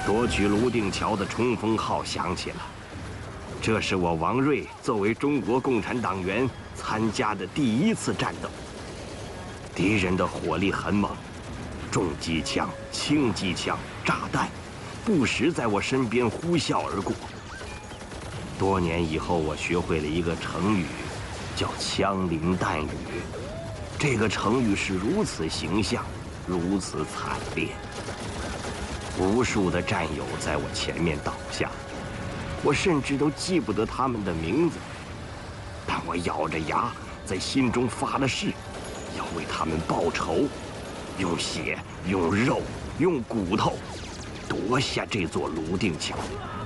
夺取泸定桥的冲锋号响起了。这是我王睿作为中国共产党员参加的第一次战斗。敌人的火力很猛，重机枪、轻机枪、炸弹，不时在我身边呼啸而过。多年以后，我学会了一个成语，叫“枪林弹雨”。这个成语是如此形象，如此惨烈。无数的战友在我前面倒下，我甚至都记不得他们的名字，但我咬着牙在心中发了誓，要为他们报仇，用血、用肉、用骨头夺下这座泸定桥。